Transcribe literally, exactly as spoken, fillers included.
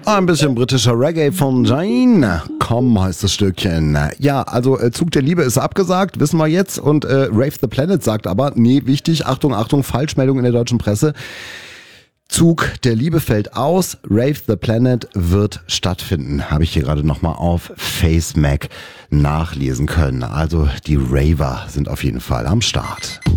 Ein bisschen britischer Reggae von Jane. Komm, heißt das Stückchen. Ja, also äh, Zug der Liebe ist abgesagt, wissen wir jetzt. Und äh, Rave the Planet sagt aber, nee, wichtig, Achtung, Achtung, Falschmeldung in der deutschen Presse. Zug der Liebe fällt aus, Rave the Planet wird stattfinden. Habe ich hier gerade nochmal auf FaceMac nachlesen können. Also die Raver sind auf jeden Fall am Start.